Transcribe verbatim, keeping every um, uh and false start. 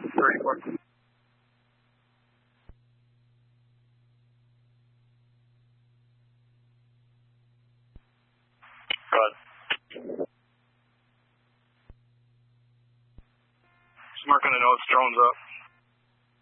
thirty-four. Go ahead. Just marking a note, drone's up.